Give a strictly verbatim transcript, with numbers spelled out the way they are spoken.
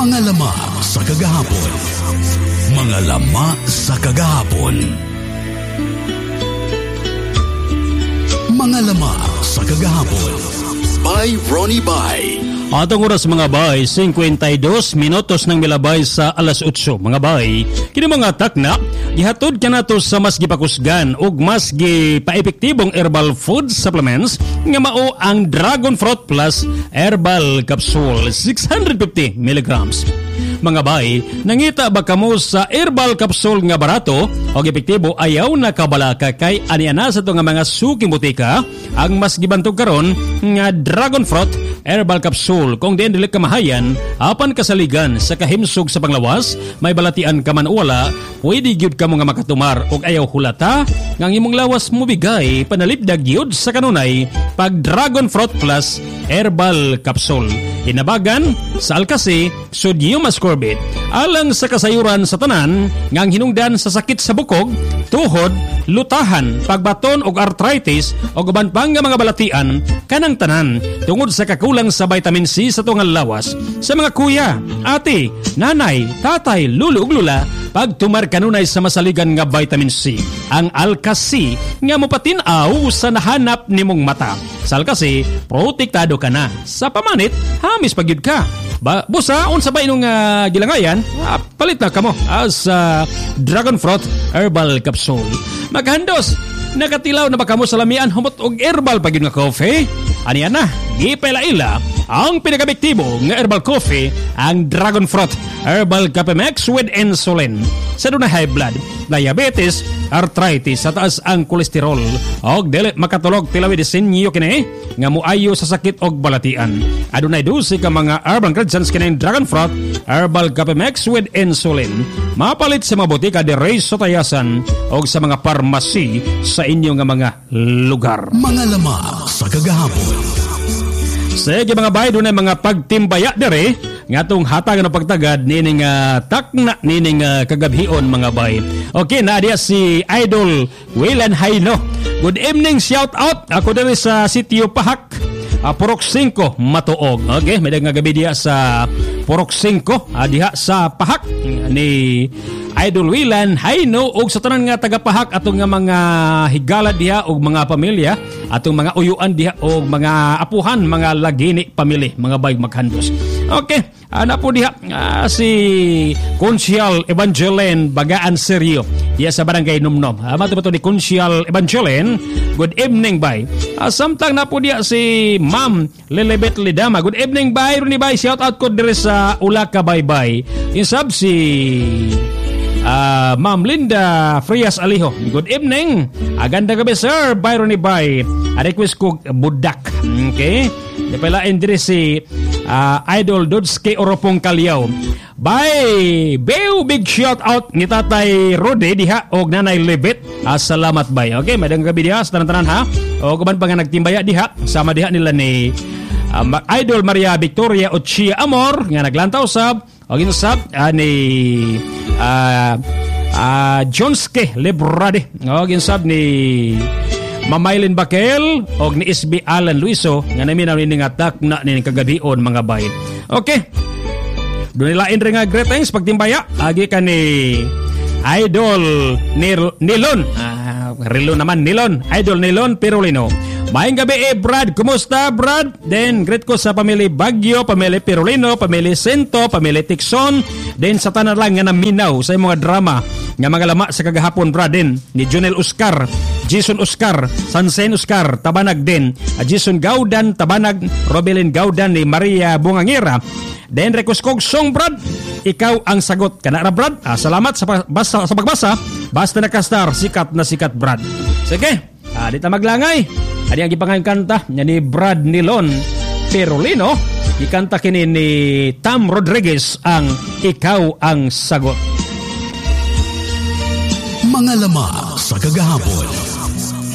Mga lama sa kagahapon. Mga lama sa kagahapon. Mga lama sa kagahapon. By Ronnie Bay. Atong oras mga bay, fifty-two minutos nang milabay sa alas eight. Mga bay, kini mga takna, gihatod ka nato sa mas gipakusgan ug mas gipaepektibong herbal food supplements nga mao ang Dragon Fruit Plus Herbal Capsule six hundred fifty milligrams. Mga bay, nangita ba kamo sa herbal capsule nga barato o epektibo ayaw na kabalaka kay aniana sa to nga mga suking butika ang mas gibantog karon nga Dragon Fruit Herbal Capsule kung din dili ka mahayan apan kasaligan sa kahimsog sa panglawas may balatian ka man wala pwede gyud kamo nga makatumar og ayaw hulata nga ang imong lawas mo bigay panalipdag gyud sa kanunay pag Dragon Fruit Plus Herbal Capsule. Inabagan sa Alkasi, Sodium Ascorbate alang sa kasayuran sa tanan ngang hinungdan sa sakit sa bukog, tuhod, lutahan, pagbaton og arthritis o uban pang nga mga balatian kanang tanan tungod sa kakulang sa vitamin C sa tungal lawas sa mga kuya, ate, nanay, tatay, lulo ug lula pagtumar kanunay sa masaligan nga vitamin C. Ang Alkasi nga mopatin-aw sa nahanap nimong mata. Sa Alkasi, protektado ka na. Sa pamanit, hamis pagyud ka. Ba, busa, unsa ba inong uh, gilangayan, uh, palit na kamo as uh, Dragon Fruit Herbal Capsule. Maghandos, nakatilaw na ba kamo sa lamian humot og herbal pagyud nga coffee? Aniya na, gipaila-ila ang pinakabektibo nga herbal coffee, ang Dragon Fruit Herbal Capemex with insulin. Sa doon na high blood, diabetes, arthritis, sa taas ang kolesterol og dili makatulog tilawi disenyo kini nga muayo sa sakit og balatian. Adunay dusi ka mga herbal ingredients kini Dragon Fruit Herbal Capemex with insulin. Mapalit sa mga botika de Reyes sa Tayasan og sa mga pharmacy sa inyo nga mga lugar. Mga lama sa kagahapon. Sige mga bay, doon ay mga pagtimbaya dere nga itong hatag na pagtagad nining uh, takna nining uh, kagabhion mga bay. Okay, naadiya si Idol Wayland Hayno. Good evening, shout out. Ako dere sa sitio Pahak, uh, Purok five, Matuog. Okay, may nga gabi diya sa Purok five, uh, diha sa Pahak ni Idol Wayland Hayno og sa tanan nga taga-Pahak atong nga mga higala diha og mga pamilya, atong mga uyuan diha og mga apuhan, mga lagini pamilya, mga bayog maghandos. Okay, ana po diha uh, si Consial Evangeline Bagaan Seryo diya sa Barangay Numnom. Uh, mato ni Consial Evangeline. Good evening, bay. Uh, samtang na po diha si Ma'am Lilibet Lidama. Good evening, bay. Runi bay, shout out ko dire sa Ulaka, bye-bye. Insab si Uh, Ma'am Linda Frias Aliho. Good evening. Aganda gabi, sir. Byron ni Bay. A request ko budak. Okay? Dapalain dire si uh, Idol Dodske Oropong Kalyaw. Bay, bew big shout out ni Tatay Rode diha og Nanay Libet. Uh, salamat, bay. Okay, madang gabi diha sa tanan-tanan ha. O kuban pa nga nagtimbaya diha sama diha nila ni uh, Idol Maria Victoria Ochia Amor nga naglantaw sab og inusab uh, ni uh, uh, Jonske Lebrade og insab ni Mamaylin Bakel og ni S B Alan Luiso nga naminaw ni nga takna ni kagabion mga bay. Okay, doon nila in nga greetings pagtimbaya agi ka ni Idol Nil- Nilon uh, Rilo naman Nilon Idol Nilon Pirulino. Maayong gabi eh, Brad. Kumusta, Brad? Then, greet ko sa pamilya Bagyo, pamilya Pirulino, pamilya Sento, pamilya Tikson. Then, sa tanan lang nga naminaw sa mga drama nga mga lama sa kagahapon, Brad. Then, ni Jonel Oscar, Jason Oscar, Sansen Oscar, Tabanag din. Jason Gaudan, Tabanag, Robelin Gaudan, ni Maria Bungangira. Then, request kong song, Brad. Ikaw ang sagot. Kanara, Brad. Ah, salamat sa, basa, sa pagbasa. Basta nakastar, sikat na sikat, Brad. Sige, ah, di ta maglangay. Adi ang ipangayong kanta niya ni Brad Nilon Pirulino. Ikanta kini ni Tam Rodriguez ang Ikaw ang Sagot. Mga lama sa kagahapon.